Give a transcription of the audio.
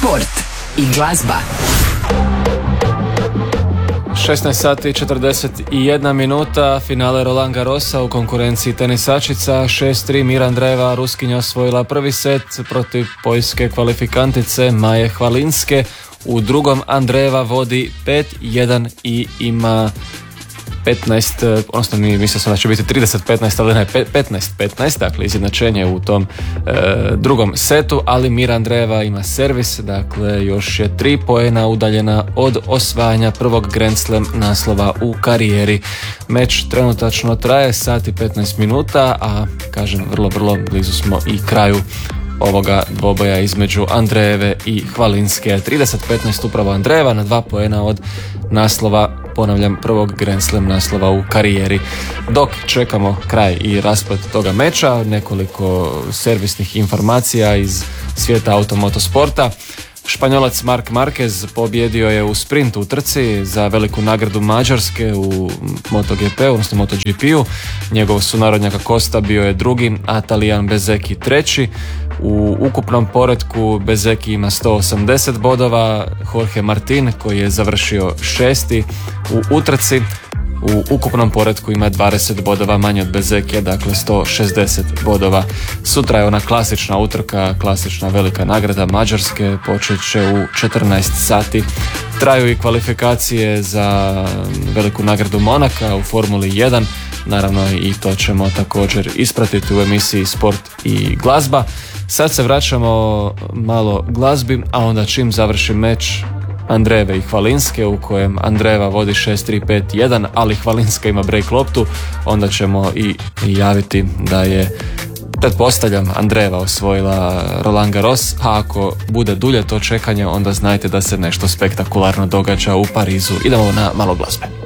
Sport i glazba. 16 sati i 41 minuta, finale Roland Garrosa u konkurenciji tenisačica. 6-3 Mira Andreeva, Ruskinja, osvojila prvi set protiv poljske kvalifikantice Maje Hvalinske. U drugom Andreeva vodi 5-1 i ima 15, odnosno mislio sam da će biti 30-15, ali ne, 15-15, dakle izjednačenje u tom drugom setu, ali Mira Andreeva ima servis, dakle još je 3 poena udaljena od osvajanja prvog Grand Slam naslova u karijeri. Meč trenutačno traje sat i 15 minuta, a kažem vrlo blizu smo i kraju ovoga dvoboja između Andreeve i Hvalinske. 30-15 upravo Andreeva na 2 poena od naslova, ponavljam, prvog Grand Slam naslova u karijeri. Dok čekamo kraj i rasplet toga meča, nekoliko servisnih informacija iz svijeta automotosporta. Španjolac Marc Marquez pobjedio je u sprintu u trci za veliku nagradu Mađarske u MotoGP, odnosno MotoGP-u. Njegov sunarodnjak Costa bio je drugi, a Talijan Bezzecchi treći. U ukupnom poretku Bezzecchi ima 180 bodova, Jorge Martin koji je završio 6. u utrci u ukupnom poretku ima 20 bodova manje od Bezzecchija, dakle 160 bodova. Sutra je ona klasična utrka, klasična velika nagrada Mađarske, počet će u 14 sati. Traju i kvalifikacije za veliku nagradu Monaka u Formuli 1, naravno i to ćemo također ispratiti u emisiji Sport i glazba. Sad se vraćamo malo glazbi, a onda čim završi meč Andreeve i Hvalinske u kojem Andreeva vodi 6-3-5-1, ali Hvalinska ima break loptu, onda ćemo i javiti da je, pretpostavljam, Andreeva osvojila Roland Garros, a ako bude dulje to čekanje, onda znajte da se nešto spektakularno događa u Parizu. Idemo na malo glazbe.